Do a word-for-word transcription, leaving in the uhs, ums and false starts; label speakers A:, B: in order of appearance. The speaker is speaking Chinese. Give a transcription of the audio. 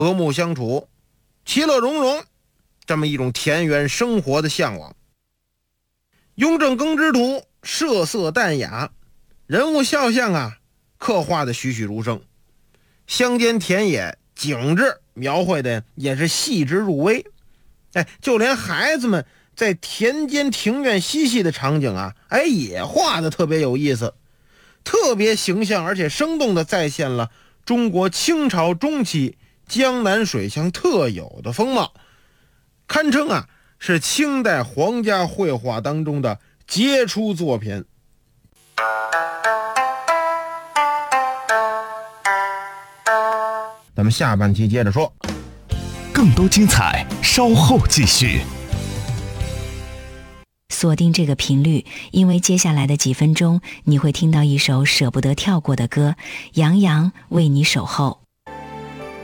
A: 和睦相处，其乐融融，这么一种田园生活的向往。雍正耕织图设色淡雅，人物肖像啊刻画的栩栩如生，乡间田野景致描绘的也是细致入微。哎，就连孩子们在田间庭院嬉戏的场景啊，哎，也画的特别有意思，特别形象而且生动的再现了中国清朝中期江南水乡特有的风貌，堪称啊是清代皇家绘画当中的杰出作品。咱们下半期接着说，
B: 更多精彩稍后继续。
C: 锁定这个频率，因为接下来的几分钟你会听到一首舍不得跳过的歌，杨洋为你守候。